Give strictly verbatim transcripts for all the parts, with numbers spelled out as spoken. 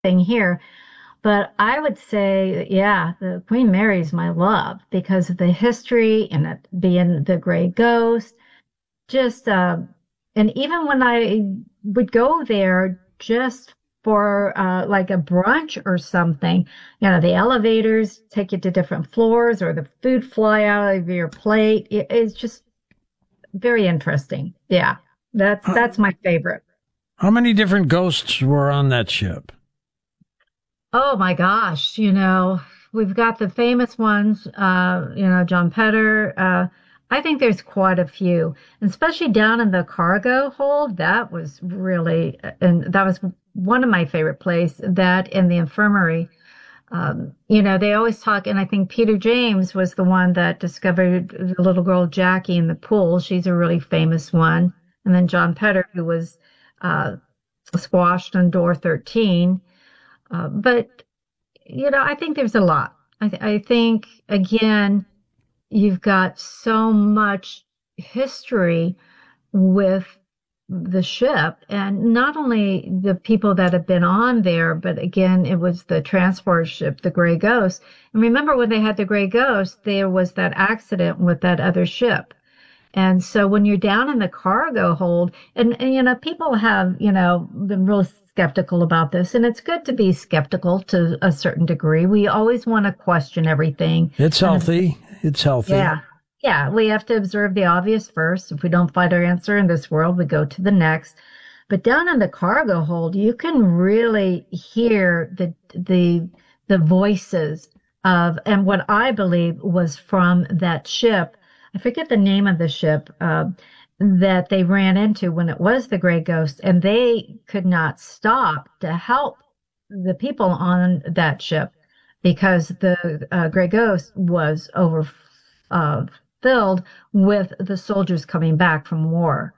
thing here. But I would say, yeah, the Queen Mary's my love because of the history and it being the Gray Ghost. Just, uh, and even when I would go there just for uh, like a brunch or something, you know, the elevators take you to different floors or the food fly out of your plate. It, it's just very interesting. Yeah, that's Uh, that's my favorite. how many different ghosts were on that ship? Oh my gosh, you know, we've got the famous ones, uh, you know, John Petter. Uh, I think there's quite a few, and especially down in the cargo hold. That was really, and that was one of my favorite places. That in the infirmary. Um, you know, they always talk, and I think Peter James was the one that discovered the little girl Jackie in the pool. She's a really famous one. And then John Petter, who was uh, squashed on door thirteen. Uh, but you know, I think there's a lot. I, th- I think, again, you've got so much history with the ship, and not only the people that have been on there, but again, it was the transport ship, the Gray Ghost. And remember when they had the Gray Ghost, there was that accident with that other ship. And so when you're down in the cargo hold, and, and you know, people have, you know, been real skeptical about this, and it's good to be skeptical to a certain degree. We always want to question everything. It's And healthy. It's healthy. yeah, yeah, we have to observe the obvious first. If we don't find our answer in this world, we go to the next. But down in the cargo hold, you can really hear the the the voices of, and what I believe was from that ship. I forget the name of the ship uh, that they ran into when it was the Gray Ghost, and they could not stop to help the people on that ship because the uh, Gray Ghost was over uh, filled with the soldiers coming back from war.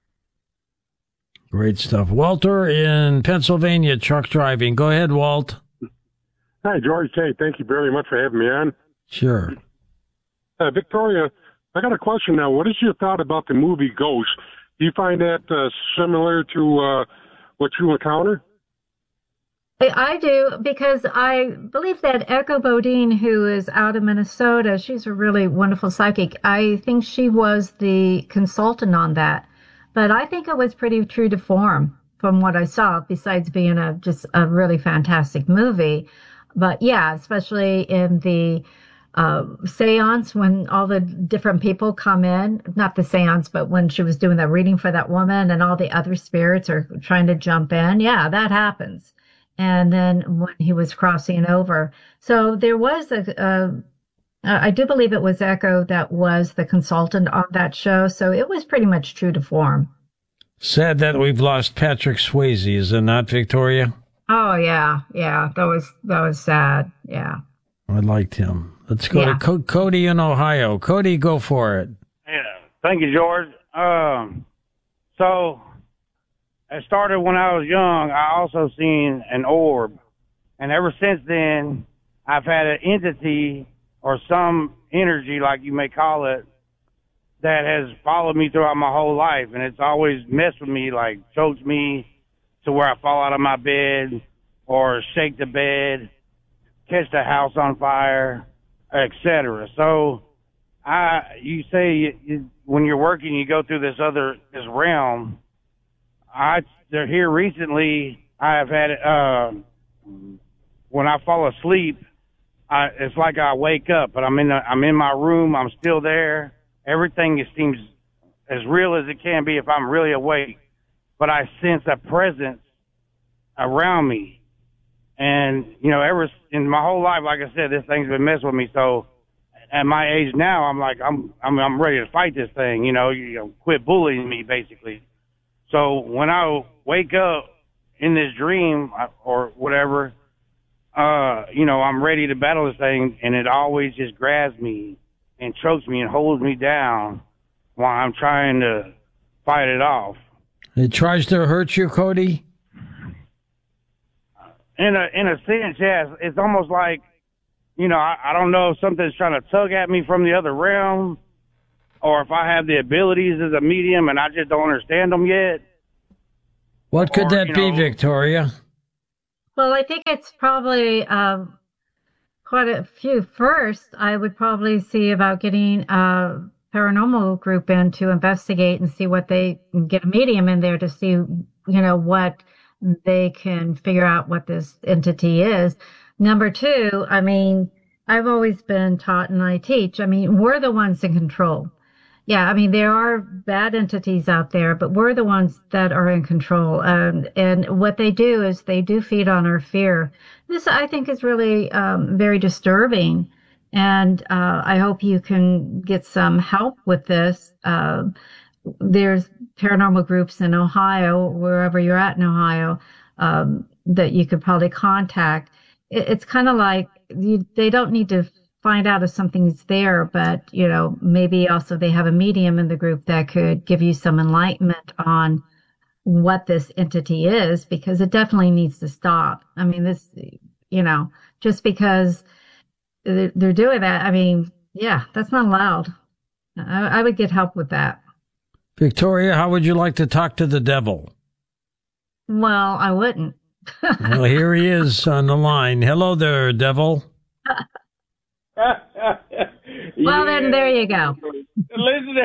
Great stuff. Walter in Pennsylvania, truck driving. Go ahead, Walt. Hi, George. Hey, thank you very much for having me on. Sure. Uh, Victoria, I got a question now. What is your thought about the movie Ghost? Do you find that uh, similar to uh, what you encounter? I do because I believe that Echo Bodine, who is out of Minnesota, she's a really wonderful psychic. I think she was the consultant on that, but I think it was pretty true to form from what I saw, besides being a just a really fantastic movie. But yeah, especially in the uh, seance when all the different people come in, not the seance, but when she was doing the reading for that woman and all the other spirits are trying to jump in. Yeah, that happens. And then when he was crossing over. So there was a, a I do believe it was Echo that was the consultant on that show. So it was pretty much true to form. Sad that we've lost Patrick Swayze, is it not, Victoria? Oh yeah, yeah. That was that was sad. Yeah. I liked him. Let's go Yeah. to Co- Cody in Ohio. Cody, go for it. Yeah. Thank you, George. Um, so it started when I was young. I also seen an orb, and ever since then, I've had an entity or some energy, like you may call it, that has followed me throughout my whole life, and it's always messed with me, like chokes me to where I fall out of my bed or shake the bed, catch the house on fire, et cetera. So, I, you say you, you, when you're working, you go through this other this realm. I they're here recently. I have had uh, when I fall asleep, I, it's like I wake up, but I'm in the, I'm in my room. I'm still there. Everything is, seems as real as it can be if I'm really awake. But I sense a presence around me, and you know, ever in my whole life, like I said, this thing's been messing with me. So at my age now, I'm like, I'm I'm I'm ready to fight this thing. You know, you know, quit bullying me, basically. So when I wake up in this dream or whatever, uh, you know, I'm ready to battle this thing, and it always just grabs me and chokes me and holds me down while I'm trying to fight it off. It tries to hurt you, Cody? In a in a sense, yes. It's almost like, you know, I, I don't know if something's trying to tug at me from the other realm, or if I have the abilities as a medium and I just don't understand them yet. What could Or, that you be, know, Victoria? Well, I think it's probably um, quite a few. First, I would probably see about getting a paranormal group in to investigate and see what they get a medium in there to see, you know, what they can figure out what this entity is. Number two, I mean, I've always been taught and I teach, I mean, we're the ones in control. Yeah, I mean, there are bad entities out there, but we're the ones that are in control. Um, and what they do is they do feed on our fear. This, I think, is really um, very disturbing. And uh, I hope you can get some help with this. Uh, there's paranormal groups in Ohio, wherever you're at in Ohio, um, that you could probably contact. It, it's kind of like you, they don't need to find out if something's there, but, you know, maybe also they have a medium in the group that could give you some enlightenment on what this entity is, because it definitely needs to stop. I mean, this, you know, just because they're, they're doing that, I mean, yeah, that's not allowed. I, I would get help with that. Victoria, how would you like to talk to the devil? Well, I wouldn't. Well, here he is on the line. Hello there, devil. Well, then there you go. Listen,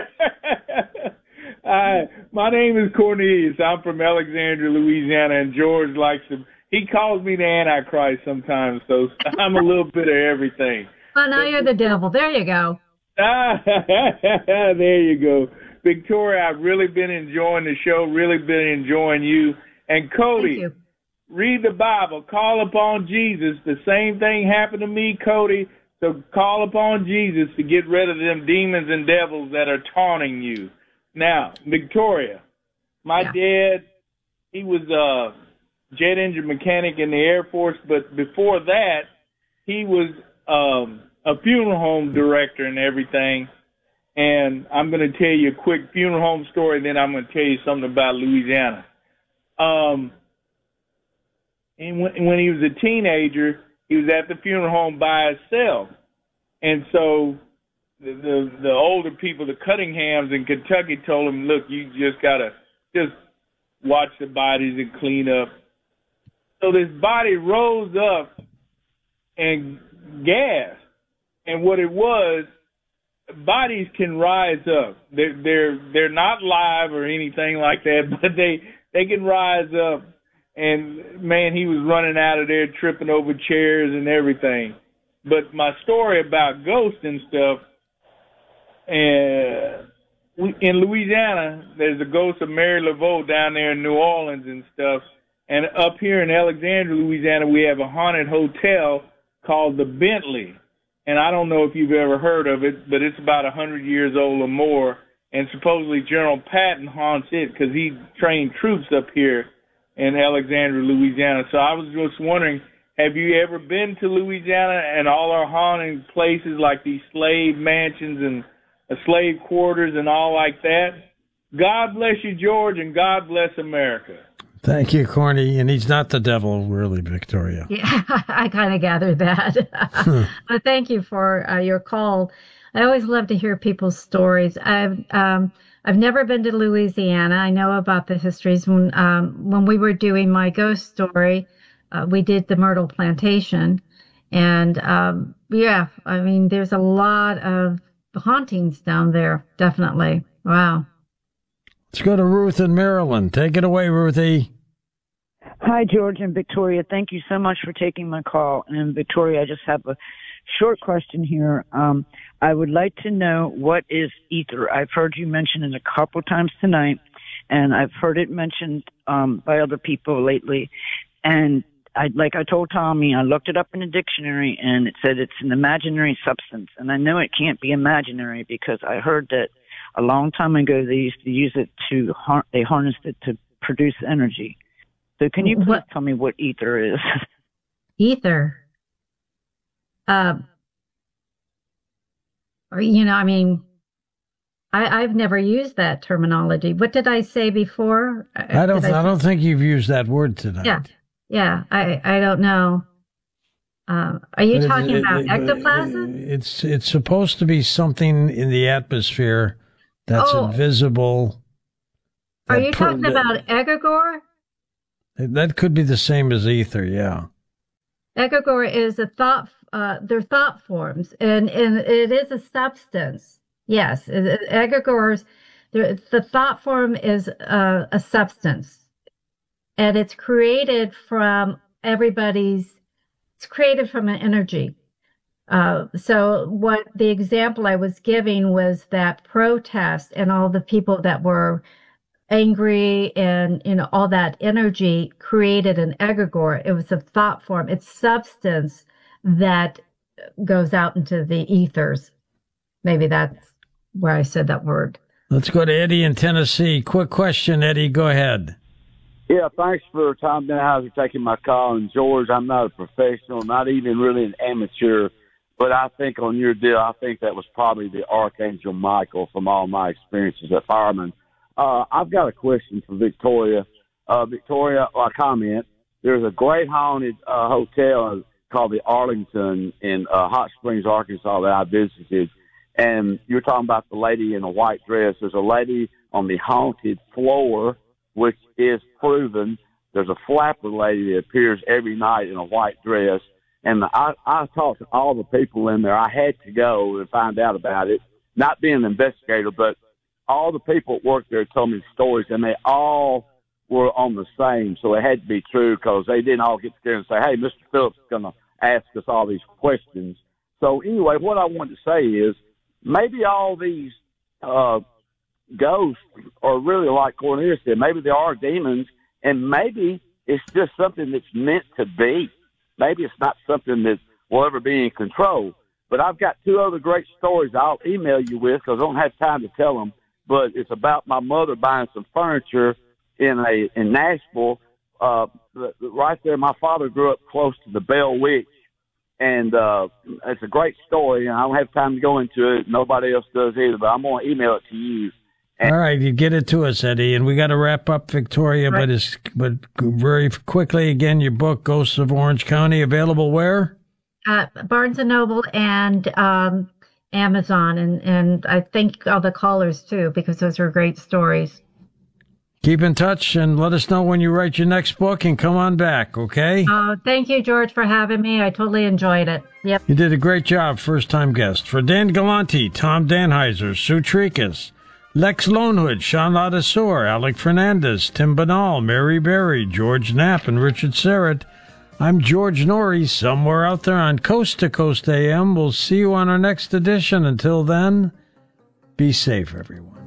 uh, my name is Cornelius. I'm from Alexandria, Louisiana, and George likes to. He calls me the Antichrist sometimes, so I'm a little bit of everything. Well, now you're the devil. There you go. There you go. Victoria, I've really been enjoying the show, really been enjoying you. And Cody, Thank you. Read the Bible, call upon Jesus. The same thing happened to me, Cody. So call upon Jesus to get rid of them demons and devils that are taunting you. Now, Victoria, my Yeah. dad, he was a jet engine mechanic in the Air Force, but before that, he was um, a funeral home director and everything. And I'm going to tell you a quick funeral home story, then I'm going to tell you something about Louisiana. Um, and when, when he was a teenager, he was at the funeral home by himself. And so the, the the older people, the Cunninghams in Kentucky, told him, look, you just got to just watch the bodies and clean up. So this body rose up and gasped. And what it was, bodies can rise up. They're, they're, they're not live or anything like that, but they, they can rise up. And, man, he was running out of there, tripping over chairs and everything. But my story about ghosts and stuff, uh, we, in Louisiana, there's a ghost of Mary Laveau down there in New Orleans and stuff. And up here in Alexandria, Louisiana, we have a haunted hotel called the Bentley. And I don't know if you've ever heard of it, but it's about one hundred years old or more. And supposedly General Patton haunts it because he trained troops up here in Alexandria, Louisiana. So I was just wondering, have you ever been to Louisiana and all our haunted places like these slave mansions and uh, slave quarters and all like that? God bless you, George, and God bless America. Thank you, Corny. And he's not the devil, really, Victoria. Yeah, I kind of gathered that. But thank you for uh, your call. I always love to hear people's stories. I've um, I've never been to Louisiana. I know about the histories. When um, when we were doing my ghost story, uh, we did the Myrtle Plantation, and um, yeah, I mean, there's a lot of hauntings down there. Definitely. Wow. Let's go to Ruth in Maryland. Take it away, Ruthie. Hi, George and Victoria. Thank you so much for taking my call. And Victoria, I just have a short question here. Um, I would like to know, what is ether? I've heard you mention it a couple times tonight, and I've heard it mentioned um, by other people lately. And I, like I told Tommy, I looked it up in the dictionary, and it said it's an imaginary substance. And I know it can't be imaginary because I heard that a long time ago they used to use it to, har- they harnessed it to produce energy. So can you please what? tell me what ether is? Ether. Um, or, you know, I mean, I, I've never used that terminology. What did I say before? I don't. I, I don't think you've used that word tonight. Yeah, yeah. I, I don't know. Um, are you but talking it, about it, ectoplasm? It's it's supposed to be something in the atmosphere that's oh. invisible. That are you talking per, about egregore? That could be the same as ether, yeah. Egregore is a thought, uh, they're thought forms, and, and it is a substance. Yes, it, it, egregores, the, the thought form is uh, a substance, and it's created from everybody's, it's created from an energy. Uh, so what the example I was giving was that protest and all the people that were angry and, you know, all that energy created an egregore. It was a thought form. It's substance that goes out into the ethers. Maybe that's where I said that word. Let's go to Eddie in Tennessee. Quick question, Eddie. Go ahead. Yeah, thanks for Tom Denhauser taking my call. And George, I'm not a professional, not even really an amateur, but I think on your deal, I think that was probably the Archangel Michael from all my experiences at Fireman. Uh, I've got a question for Victoria. Uh, Victoria, or a comment. There's a great haunted uh, hotel called the Arlington in uh, Hot Springs, Arkansas that I visited. And you're talking about the lady in a white dress. There's a lady on the haunted floor, which is proven. There's a flapper lady that appears every night in a white dress. And I, I talked to all the people in there. I had to go and find out about it, not being an investigator, but all the people that worked there told me stories, and they all were on the same. So it had to be true because they didn't all get together and say, hey, Mister Phillips is going to ask us all these questions. So anyway, what I wanted to say is maybe all these uh, ghosts are really like Cornelius said. Maybe they are demons, and maybe it's just something that's meant to be. Maybe it's not something that will ever be in control. But I've got two other great stories I'll email you with because I don't have time to tell them. But it's about my mother buying some furniture in a in Nashville. Uh, right there, my father grew up close to the Bell Witch, and uh, it's a great story. And I don't have time to go into it. Nobody else does either. But I'm going to email it to you. And all right, you get it to us, Eddie, and we got to wrap up, Victoria. Right. But it's but very quickly again, your book, Ghosts of Orange County, available where? Uh, Barnes and Noble and um, Amazon, and and I thank all the callers too because those are great stories. Keep in touch and let us know when you write your next book and come on back, okay? Oh, thank you, George, for having me. I totally enjoyed it. Yep. You did a great job, first-time guest. For Dan Galanti, Tom Danheiser, Sue Tricas, Lex Lonehood, Sean Ladasor, Alec Fernandez, Tim Banal, Mary Berry, George Knapp, and Richard Serrett, I'm George Norrie, somewhere out there on Coast to Coast A M. We'll see you on our next edition. Until then, be safe, everyone.